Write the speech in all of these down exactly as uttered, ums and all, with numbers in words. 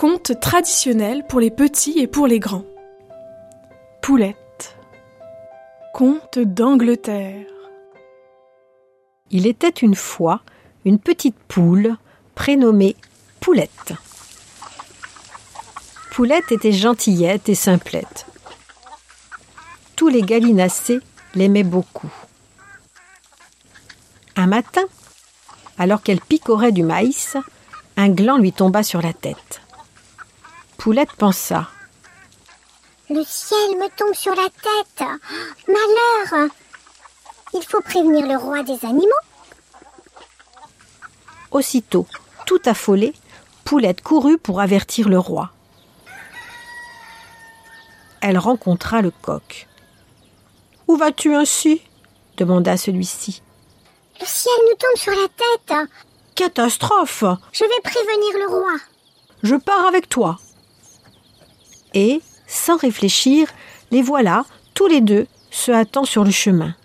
Conte traditionnel pour les petits et pour les grands. Poulette. Conte d'Angleterre. Il était une fois une petite poule prénommée Poulette. Poulette était gentillette et simplette. Tous les gallinacés l'aimaient beaucoup. Un matin, alors qu'elle picorait du maïs, un gland lui tomba sur la tête. Poulette pensa: « Le ciel me tombe sur la tête. Malheur! Il faut prévenir le roi des animaux. » Aussitôt, tout affolée, Poulette courut pour avertir le roi. Elle rencontra le coq. « Où vas-tu ainsi ?» demanda celui-ci. « Le ciel nous tombe sur la tête. »« Catastrophe !»« Je vais prévenir le roi. »« Je pars avec toi. » Et, sans réfléchir, les voilà, tous les deux, se hâtant sur le chemin.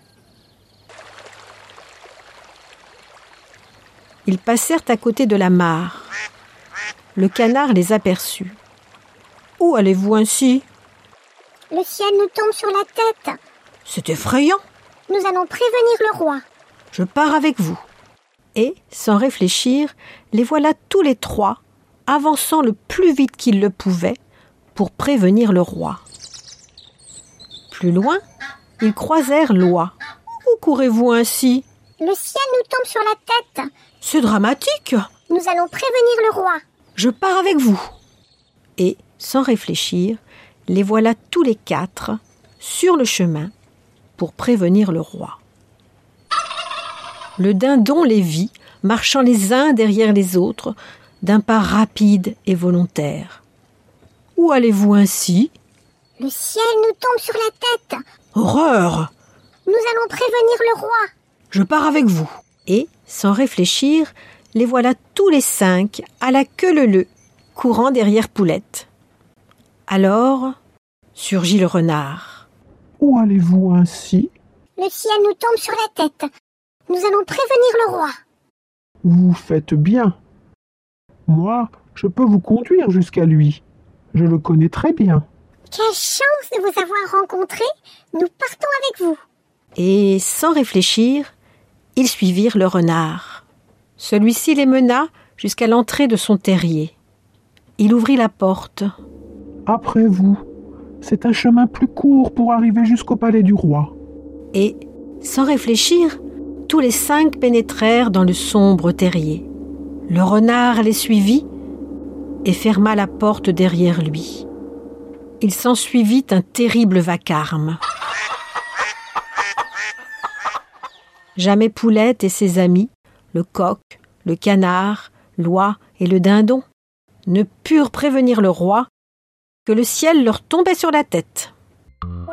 Ils passèrent à côté de la mare. Le canard les aperçut. « Où allez-vous ainsi ?»« Le ciel nous tombe sur la tête. »« C'est effrayant. »« Nous allons prévenir le roi. »« Je pars avec vous. » Et, sans réfléchir, les voilà tous les trois, avançant le plus vite qu'ils le pouvaient, pour prévenir le roi. Plus loin, ils croisèrent l'oie. « Où courez-vous ainsi ?»« Le ciel nous tombe sur la tête. »« C'est dramatique. »« Nous allons prévenir le roi. »« Je pars avec vous. » Et, sans réfléchir, les voilà tous les quatre, sur le chemin, pour prévenir le roi. Le dindon les vit, marchant les uns derrière les autres, d'un pas rapide et volontaire. « Où allez-vous ainsi ?»« Le ciel nous tombe sur la tête. »« Horreur !»« Nous allons prévenir le roi. »« Je pars avec vous. » Et, sans réfléchir, les voilà tous les cinq, à la queue leu-leu, courant derrière Poulette. Alors, surgit le renard. « Où allez-vous ainsi ?»« Le ciel nous tombe sur la tête. Nous allons prévenir le roi. »« Vous faites bien. Moi, je peux vous conduire jusqu'à lui. Je le connais très bien. »« Quelle chance de vous avoir rencontré. Nous partons avec vous. » Et, sans réfléchir, ils suivirent le renard. Celui-ci les mena jusqu'à l'entrée de son terrier. Il ouvrit la porte. « Après vous, c'est un chemin plus court pour arriver jusqu'au palais du roi. » Et, sans réfléchir, tous les cinq pénétrèrent dans le sombre terrier. Le renard les suivit et ferma la porte derrière lui. Il s'ensuivit un terrible vacarme. Jamais Poulette et ses amis, le coq, le canard, l'oie et le dindon, ne purent prévenir le roi que le ciel leur tombait sur la tête.